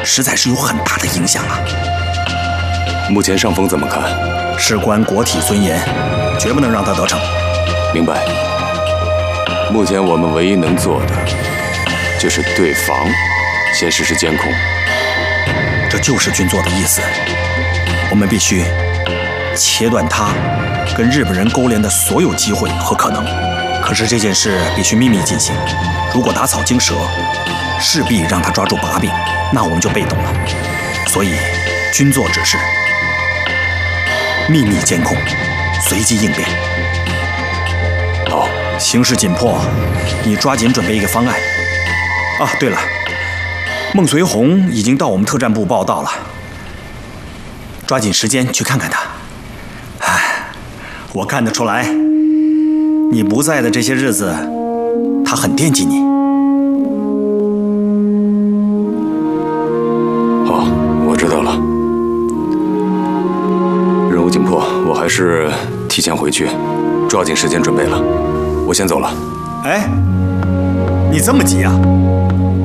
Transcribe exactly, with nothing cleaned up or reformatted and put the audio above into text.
实在是有很大的影响啊。 目前上峰怎么看？ 事关国体尊严，绝不能让他得逞。 明白。目前我们唯一能做的，就是对防，先实施监控。 这就是军座的意思。我们必须切断他跟日本人勾连的所有机会和可能。可是这件事必须秘密进行，如果打草惊蛇，势必让他抓住把柄，那我们就被动了。所以，军座指示：秘密监控，随机应变。 好， 形势紧迫，你抓紧准备一个方案。啊，对了，孟随红已经到我们特战部报道了，抓紧时间去看看他。唉，我看得出来，你不在的这些日子，他很惦记你。 好，我知道了。任务紧迫，我还是提前回去，抓紧时间准备了。我先走了。 哎，你这么急啊？